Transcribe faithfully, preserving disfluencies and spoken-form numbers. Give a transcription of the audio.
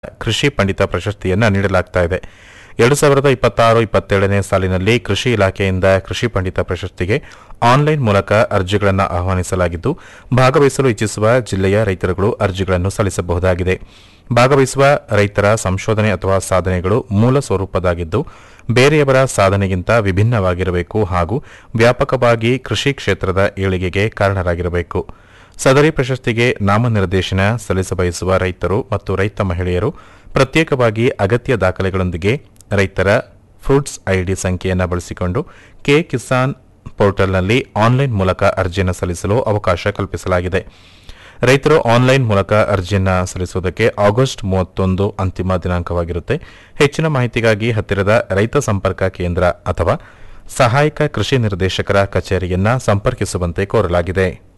ಕೃಷಿ ಪಂಡಿತ ಪ್ರಶಸ್ತಿಯನ್ನು ನೀಡಲಾಗ್ತಾ ಇದೆ. ಎರಡು ಸಾವಿರದ ಇಪ್ಪತ್ತಾರು ಇಪ್ಪತ್ತೇಳನೇ ಸಾಲಿನಲ್ಲಿ ಕೃಷಿ ಇಲಾಖೆಯಿಂದ ಕೃಷಿ ಪಂಡಿತ ಪ್ರಶಸ್ತಿಗೆ ಆನ್ಲೈನ್ ಮೂಲಕ ಅರ್ಜಿಗಳನ್ನು ಆಹ್ವಾನಿಸಲಾಗಿದ್ದು, ಭಾಗವಹಿಸಲು ಇಚ್ಛಿಸುವ ಜಿಲ್ಲೆಯ ರೈತರುಗಳು ಅರ್ಜಿಗಳನ್ನು ಸಲ್ಲಿಸಬಹುದಾಗಿದೆ. ಭಾಗವಹಿಸುವ ರೈತರ ಸಂಶೋಧನೆ ಅಥವಾ ಸಾಧನೆಗಳು ಮೂಲ ಸ್ವರೂಪದಾಗಿದ್ದು, ಬೇರೆಯವರ ಸಾಧನೆಗಿಂತ ವಿಭಿನ್ನವಾಗಿರಬೇಕು ಹಾಗೂ ವ್ಯಾಪಕವಾಗಿ ಕೃಷಿ ಕ್ಷೇತ್ರದ ಏಳಿಗೆಗೆ ಕಾರಣರಾಗಿರಬೇಕು. ಸದರಿ ಪ್ರಶಸ್ತಿಗೆ ನಾಮನಿರ್ದೇಶನ ಸಲ್ಲಿಸಬಯಸುವ ರೈತರು ಮತ್ತು ರೈತ ಮಹಿಳೆಯರು ಪ್ರತ್ಯೇಕವಾಗಿ ಅಗತ್ಯ ದಾಖಲೆಗಳೊಂದಿಗೆ ರೈತರ ಫ್ರೂಟ್ಸ್ ಐಡಿ ಸಂಖ್ಯೆಯನ್ನು ಬಳಸಿಕೊಂಡು ಕೆ ಕಿಸಾನ್ ಪೋರ್ಟಲ್ನಲ್ಲಿ ಆನ್ಲೈನ್ ಮೂಲಕ ಅರ್ಜಿಯನ್ನು ಸಲ್ಲಿಸಲು ಅವಕಾಶ ಕಲ್ಪಿಸಲಾಗಿದೆ. ರೈತರು ಆನ್ಲೈನ್ ಮೂಲಕ ಅರ್ಜಿಯನ್ನು ಸಲ್ಲಿಸುವುದಕ್ಕೆ ಆಗಸ್ಟ್ ಮೂವತ್ತೊಂದು ಅಂತಿಮ ದಿನಾಂಕವಾಗಿರುತ್ತೆ. ಹೆಚ್ಚಿನ ಮಾಹಿತಿಗಾಗಿ ಹತ್ತಿರದ ರೈತ ಸಂಪರ್ಕ ಕೇಂದ್ರ ಅಥವಾ ಸಹಾಯಕ ಕೃಷಿ ನಿರ್ದೇಶಕರ ಕಚೇರಿಯನ್ನು ಸಂಪರ್ಕಿಸುವಂತೆ ಕೋರಲಾಗಿದೆ.